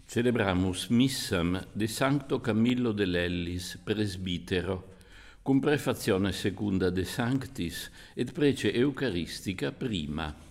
Celebramus missam de Sancto Camillo de Lellis, presbitero, cum prefazione secunda de Sanctis et prece Eucharistica prima.